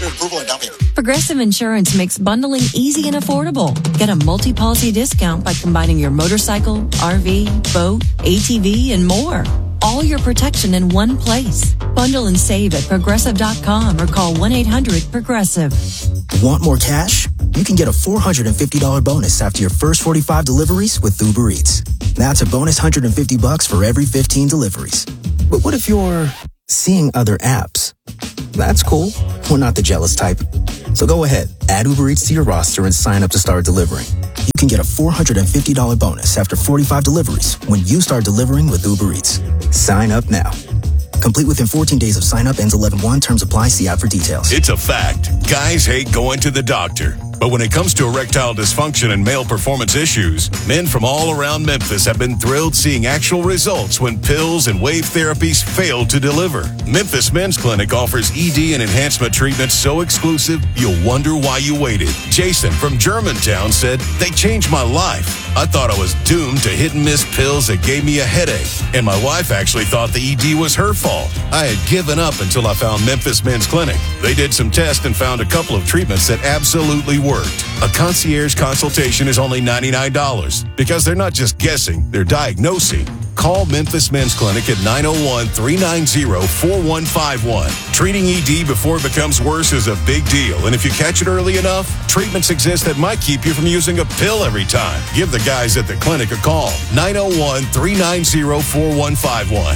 credit approval and down payment. Progressive Insurance makes bundling easy and affordable. Get a multi-policy discount by combining your motorcycle, RV, boat, ATV, and more. All your protection in one place. Bundle and save at Progressive.com or call 1-800-PROGRESSIVE. Want more cash? You can get a $450 bonus after your first 45 deliveries with Uber Eats. That's a bonus $150 for every 15 deliveries. But what if you're seeing other apps? That's cool. We're not the jealous type. So go ahead, add Uber Eats to your roster and sign up to start delivering. You can get a $450 bonus after 45 deliveries when you start delivering with Uber Eats. Sign up now. Complete within 14 days of sign up. Ends 11/1. Terms apply. See app for details. It's a fact. Guys hate going to the doctor. But when it comes to erectile dysfunction and male performance issues, men from all around Memphis have been thrilled seeing actual results when pills and wave therapies fail to deliver. Memphis Men's Clinic offers ED and enhancement treatments so exclusive, you'll wonder why you waited. Jason from Germantown said, "They changed my life. I thought I was doomed to hit and miss pills that gave me a headache. And my wife actually thought the ED was her fault. I had given up until I found Memphis Men's Clinic. They did some tests and found a couple of treatments that absolutely worked. A concierge consultation is only $99 because they're not just guessing, they're diagnosing. Call Memphis Men's Clinic at 901-390-4151. Treating ED before it becomes worse is a big deal, and if you catch it early enough, treatments exist that might keep you from using a pill every time. Give the guys at the clinic a call. 901-390-4151.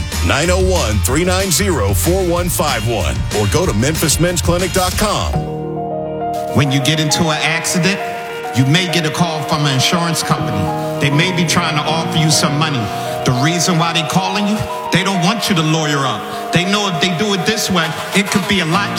901-390-4151. Or go to memphismensclinic.com. When you get into an accident, you may get a call from an insurance company. They may be trying to offer you some money. The reason why they're calling you, they don't want you to lawyer up. They know if they do it this way, it could be a lot